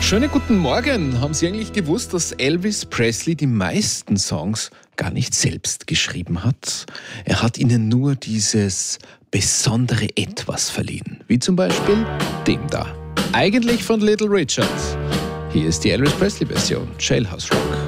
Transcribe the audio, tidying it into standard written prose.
Schönen guten Morgen. Haben Sie eigentlich gewusst, dass Elvis Presley die meisten Songs gar nicht selbst geschrieben hat? Er hat ihnen nur dieses besondere Etwas verliehen. Wie zum Beispiel dem da. Eigentlich von Little Richard. Hier ist die Elvis Presley-Version, Jailhouse Rock.